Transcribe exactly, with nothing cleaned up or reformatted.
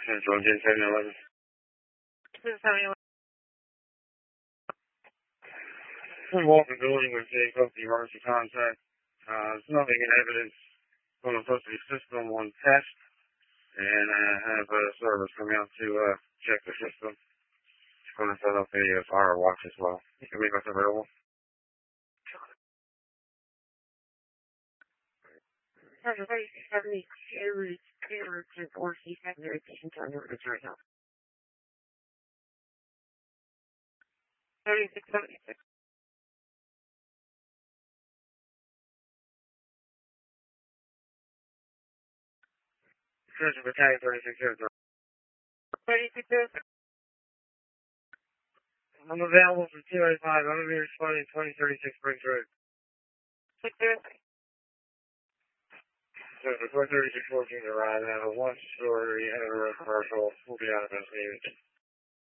Central J seven eleven. We're walking the building with a the emergency contact. Uh, there's nothing in evidence from the custody system on test, and I have a service coming out to uh, check the system. It's going to set up a uh, fire watch as well. You can make us available. thirty-six seventy-two, four C seven, patient on the right now. thirty-six seventy-six. Surgeon Battalion thirty-six zero zero. thirty-six zero zero. I'm available from two eighty-five. I'm going to be responding to twenty thirty-six Springs Road. six zero six. So the four thirty-six fourteen arrived at a one-story editor commercial. We'll be out of investigating.